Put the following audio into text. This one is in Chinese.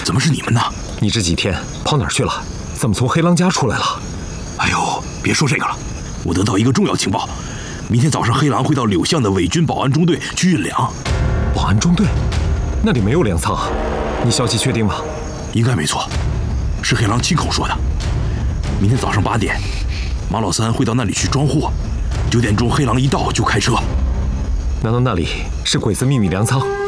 怎么是你们呢？ 你这几天跑哪儿去了？怎么从黑狼家出来了？ 哎呦，别说这个了，我得到一个重要情报，明天早上黑狼会到柳巷的伪军保安中队去运粮。 保安中队？那里没有粮仓啊？你消息确定吗？ 应该没错，是黑狼亲口说的。明天早上8点，马老三会到那里去装货，9点钟黑狼一到就开车。 难道那里是鬼子秘密粮仓？